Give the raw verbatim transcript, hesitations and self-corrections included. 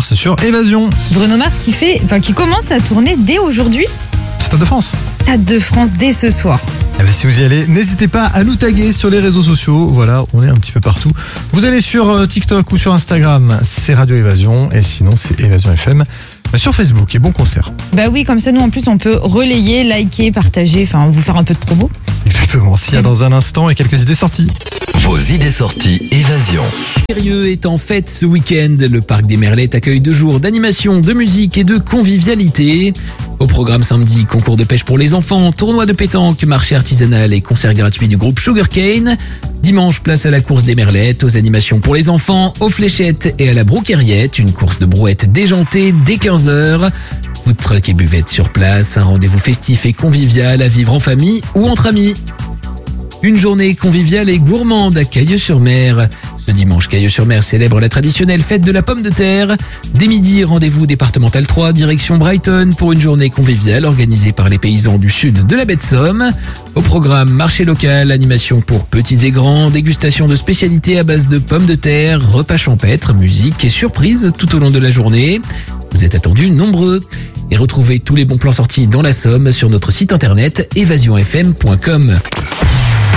Mars sur Évasion. Bruno Mars qui fait, enfin qui commence à tourner dès aujourd'hui. Stade de France. Stade de France dès ce soir. Eh ben, si vous y allez, n'hésitez pas à nous taguer sur les réseaux sociaux. Voilà, on est un petit peu partout. Vous allez sur euh, TikTok ou sur Instagram, c'est Radio Évasion. Et sinon, c'est Évasion F M euh, sur Facebook. Et bon concert. Bah oui, comme ça, nous en plus, on peut relayer, liker, partager, enfin vous faire un peu de promo. Exactement. S'il y a dans un instant et quelques idées sorties. Vos idées sorties Évasion. Sérieux est en fête ce week-end. Le parc des Merlettes accueille deux jours d'animation, de musique et de convivialité. Au programme samedi, concours de pêche pour les enfants, tournoi de pétanque, marché artisanal et concert gratuit du groupe Sugarcane. Dimanche, place à la course des Merlettes, aux animations pour les enfants, aux fléchettes et à la brouqueriette. Une course de brouette déjantée dès quinze heures. Food truck et buvette sur place. Un rendez-vous festif et convivial à vivre en famille ou entre amis. Une journée conviviale et gourmande à Cailleux-sur-Mer. Ce dimanche, Cailleux-sur-Mer célèbre la traditionnelle fête de la pomme de terre. Dès midi, rendez-vous départemental trois, direction Brighton pour une journée conviviale organisée par les paysans du sud de la baie de Somme. Au programme, marché local, animation pour petits et grands, dégustation de spécialités à base de pommes de terre, repas champêtres, musique et surprises tout au long de la journée. Vous êtes attendus nombreux. Et retrouvez tous les bons plans sortis dans la Somme sur notre site internet évasion f m point com.